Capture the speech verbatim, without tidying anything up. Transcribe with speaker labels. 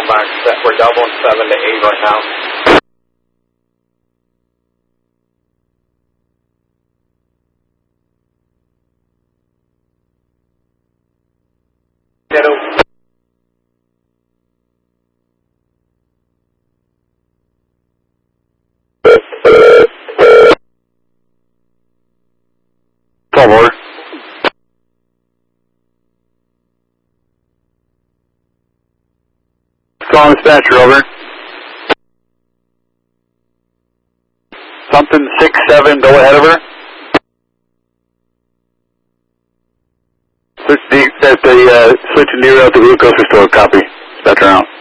Speaker 1: back. We're doubling seven to eight right now. Ditto.
Speaker 2: Over. Strong dispatcher, over. Something six seven, go ahead, over. Switch the, at the, uh, switch and near out the glucose restore, copy. Dispatcher out.